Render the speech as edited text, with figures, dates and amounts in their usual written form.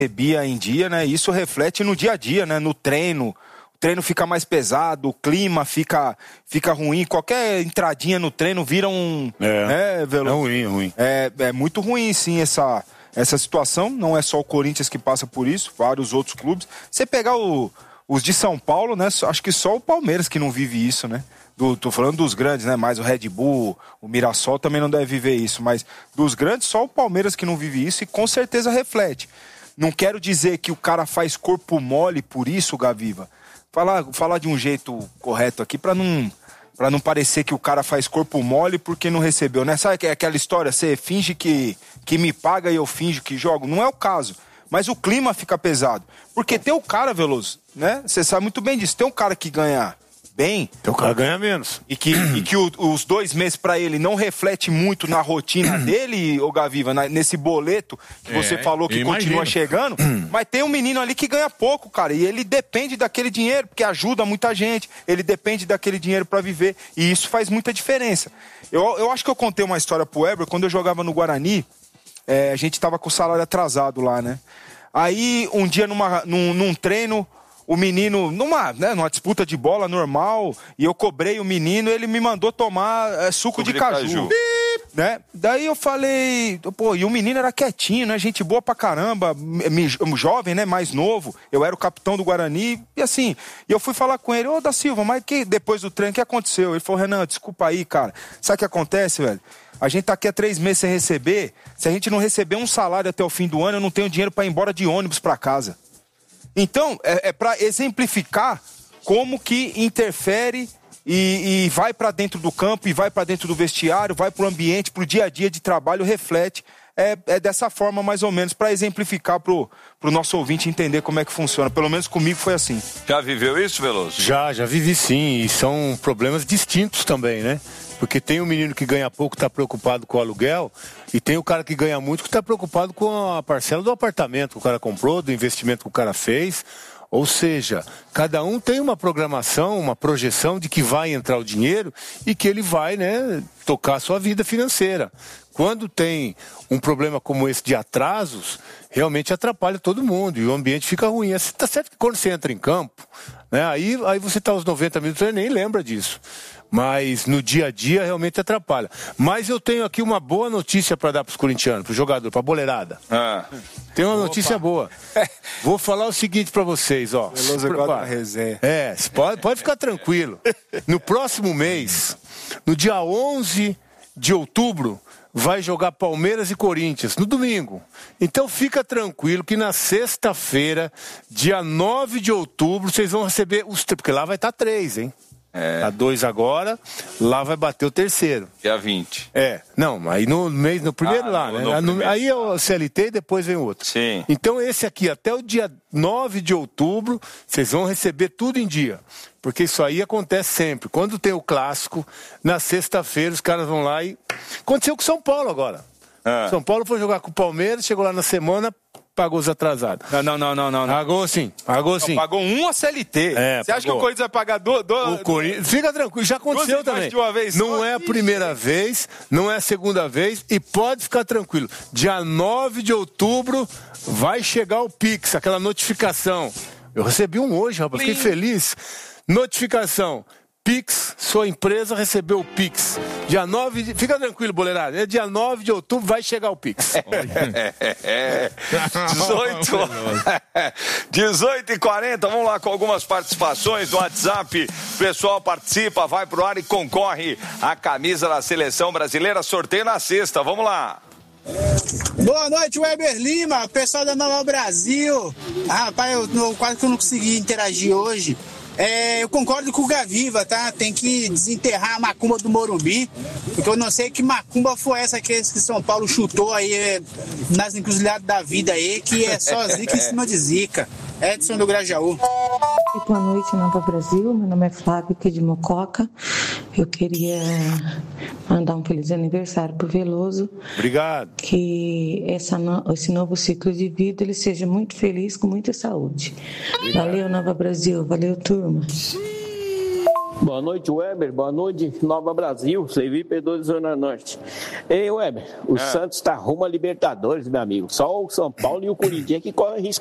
recebia em dia, né? Isso reflete no dia a dia, né? No treino. O treino fica mais pesado, o clima fica ruim. Qualquer entradinha no treino vira um... É ruim. É muito ruim, sim, essa situação. Não é só o Corinthians que passa por isso, vários outros clubes. Você pegar os de São Paulo, né? Acho que só o Palmeiras que não vive isso, né? Tô falando dos grandes, né? Mais o Red Bull, o Mirassol também não deve viver isso. Mas dos grandes, só o Palmeiras que não vive isso e com certeza reflete. Não quero dizer que o cara faz corpo mole por isso, Gaviva. Falar de um jeito correto aqui pra não parecer que o cara faz corpo mole porque não recebeu, né? Sabe aquela história, você finge que me paga e eu finjo que jogo? Não é o caso. Mas o clima fica pesado. Porque tem o cara, Veloso, né? Você sabe muito bem disso. Tem um cara que ganha bem... Tem um cara que ganha menos. E que os 2 meses pra ele não reflete muito na rotina dele, ô Gaviva, nesse boleto que você falou que continua chegando. Mas tem um menino ali que ganha pouco, cara. E ele depende daquele dinheiro, porque ajuda muita gente. Ele depende daquele dinheiro pra viver. E isso faz muita diferença. Eu acho que eu contei uma história pro Weber. Quando eu jogava no Guarani, a gente tava com o salário atrasado lá, né? Aí, um dia num treino... O menino, numa disputa de bola normal, e eu cobrei o menino, ele me mandou tomar suco de caju. Né? Daí eu falei, pô, e o menino era quietinho, né? Gente boa pra caramba, jovem, né? Mais novo. Eu era o capitão do Guarani, e assim, eu fui falar com ele, ô da Silva, mas depois do treino, o que aconteceu? Ele falou, Renan, desculpa aí, cara. Sabe o que acontece, velho? A gente tá aqui há 3 meses sem receber. Se a gente não receber um salário até o fim do ano, eu não tenho dinheiro pra ir embora de ônibus pra casa. Então, é para exemplificar como que interfere e vai para dentro do campo, e vai para dentro do vestiário, vai para o ambiente, para o dia a dia de trabalho, reflete. É dessa forma, mais ou menos, para exemplificar para o nosso ouvinte entender como é que funciona. Pelo menos comigo foi assim. Já viveu isso, Veloso? Já vivi sim, e são problemas distintos também, né? Porque tem um menino que ganha pouco, está preocupado com o aluguel, e tem o cara que ganha muito que está preocupado com a parcela do apartamento que o cara comprou, do investimento que o cara fez. Ou seja, cada um tem uma programação, uma projeção de que vai entrar o dinheiro e que ele vai, né, tocar a sua vida financeira. Quando tem um problema como esse de atrasos, realmente atrapalha todo mundo e o ambiente fica ruim. Está certo que quando você entra em campo, né, aí você está aos 90 minutos e nem lembra disso. Mas no dia a dia realmente atrapalha. Mas eu tenho aqui uma boa notícia para dar para os corintianos, para o jogador, para a boleirada. Tem uma notícia boa. Vou falar o seguinte para vocês, ó. Resenha. Pode ficar tranquilo. No próximo mês, no dia 11 de outubro, vai jogar Palmeiras e Corinthians, no domingo. Então fica tranquilo que na sexta-feira, dia 9 de outubro, vocês vão receber os... Porque lá vai estar 3, hein? Tá 2 agora, lá vai bater o terceiro. Dia 20. Não, aí no primeiro lá, né? Aí é o CLT e depois vem o outro. Sim. Então esse aqui, até o dia 9 de outubro, vocês vão receber tudo em dia. Porque isso aí acontece sempre. Quando tem o clássico, na sexta-feira os caras vão lá e... Aconteceu com o São Paulo agora. São Paulo foi jogar com o Palmeiras, chegou lá na semana... Pagou os atrasados. Não. Pagou sim. Pagou um a CLT. Você acha que o Corinthians vai pagar O Corinthians... Fica tranquilo, já aconteceu também. De uma vez não é a primeira vez, não é a segunda vez e pode ficar tranquilo. Dia 9 de outubro vai chegar o Pix, aquela notificação. Eu recebi um hoje, rapaz, fiquei feliz. Notificação. Pix, sua empresa recebeu o Pix. Dia 9, fica tranquilo, boleirada. Dia 9 de outubro vai chegar o Pix. 18h40, vamos lá com algumas participações do WhatsApp. O pessoal participa, vai pro ar e concorre à camisa da Seleção Brasileira. Sorteio na sexta, vamos lá. Boa noite, Weber Lima, pessoal da Nova Brasil. Rapaz, quase que eu não consegui interagir hoje. Eu concordo com o Gaviva, tá? Tem que desenterrar a macumba do Morumbi, porque eu não sei que macumba foi essa que São Paulo chutou aí nas encruzilhadas da vida aí, que é só zica em cima de zica. Edson do Grajaú. Boa noite, Nova Brasil. Meu nome é Flávio, aqui de Mococa. Eu queria mandar um feliz aniversário pro Veloso. Obrigado. Que esse novo ciclo de vida ele seja muito feliz, com muita saúde. Obrigado. Valeu, Nova Brasil. Valeu, turma. Boa noite, Weber. Boa noite, Nova Brasil. CVP2 Zona Norte. Ei, Weber, o Santos tá rumo a Libertadores, meu amigo. Só o São Paulo e o Corinthians que correm risco